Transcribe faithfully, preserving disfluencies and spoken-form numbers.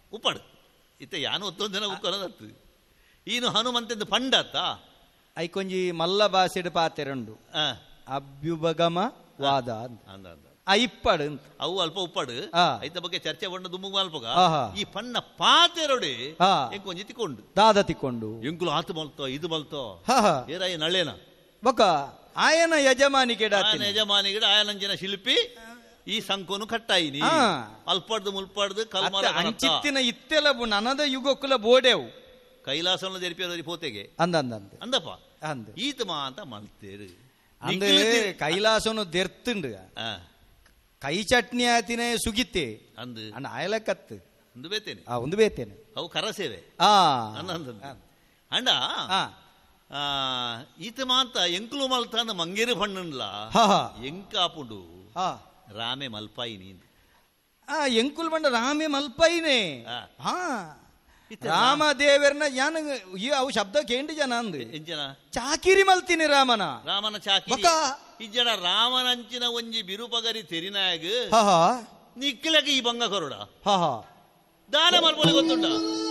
ಉಪ್ಪಾಡು ಇತ್ತ ಯಾನು ಒತ್ತೊಂದು ಜನ ಉಕ್ಕನದತ್ತು ಈನು ಹನುಮಂತೆಂದು ಪಂಡತ್ತ ಐಕೊಂಜಿ ಮಲ್ಲ ಭಾಷೆಡ್ ಪಾತೆರಂಡು ಅಭ್ಯುಪಗಮ ವಾದ ಅಂದ ಆ ಇಪ್ಪಡು ಅವು ಅಲ್ಪ ಉಪ್ಪಾಡು ಐತ ಬಗ್ಗೆ ಚರ್ಚೆ ಬಂಡ ದುಮ್ಮು ಅಲ್ಪಗ ಈ ಪಣ್ಣ ಪಾತೆರೊಡೆ ಎಂಕೊಂಜಿ ತಿಕ್ಕೊಂಡು ದಾದ ತಿಕ್ಕೊಂಡು ಎಂಕುಲು ಆತು ಮಲ್ತೋ ಇದು ಮಲ್ತೋ ಏರಾಯ ನಳ್ಳೇನ ಬೊಕ ಆಯನ ಯಜಮಾನಿಗೆ ಯಜಮಾನಿಗಿಡ ಆಯನಂಜಿನ ಶಿಲ್ಪಿ ಈ ಸಂಕೋನು ಕಟ್ಟಾಯಿನಿ ಅಲ್ಪಡ್ದು ಮುಲ್ಪಡ್ದು ಕಲ್ಮರ ಅಂಚಿತ್ತಿನ ಇತ್ತೆಲ ನನದ ಯುಗಕ್ಕುಲ ಬೋಡೆವು ಕೈಲಾಸವನ್ನು ಜರಿಪಿಯೋದ್ರಿ ಪೋತೆಗೆ ಅಂದ ಅಂದ ಅಂದಪ್ಪ ಅಂದ ಈತಮ ಅಂತ ಮಲ್ತೇರು ಅಂದ್ರೆ ಕೈಲಾಸನು ದೆರ್ತುಂಡು ಕೈ ಚಟ್ನಿ ಆತಿನ ಸುಗಿತ್ತೆ ಅಂದು ಅಣ್ಣ ಆಯಲಕತ್ತು ಒಂದು ಬೇತೇನೆ ಆ ಒಂದು ಬೇತೇನೆ ಅವು ಕರಸೇವೆ ಆ ಅಂಡ ಈತ ಮಾತ ಎಂಕುಲು ಮಲ್ತ ಅಂದ ಮಂಗೇರು ಪಣ್ಣನ್ಲ ಎಂಕಾಪುಂಡು ರಾಮೆ ಮಲ್ಪಾಯಿ ನೀನು ಆ ಎಂಕುಲ್ ಬಂಡ ರಾಮೆ ಮಲ್ಪಾಯಿನೇ ಹಾ ರಾಮದೇವರನ ಯಾನ ಅವು ಶಬ್ದ ಕೇಂಡಿ ಜನ ಅಂದು ಎಂಜನ ಚಾಕಿರಿ ಮಲ್ತೀನಿ ರಾಮನ ರಾಮನ ಚಾಕಿರಿ ಇಜ್ಜನ ರಾಮನಂಚಿನ ಒಂಜಿ ಬಿರುಪಗರಿ ತೆರಿನಾಯಗ ನಿಕ್ಕಿಲಕ್ಕೆ ಈ ಬಂಗ ಕೊರಡ ಹಾ ದಾನ ಮಲ್ಪೊಲಿ ಗೊತ್ತುಂಟ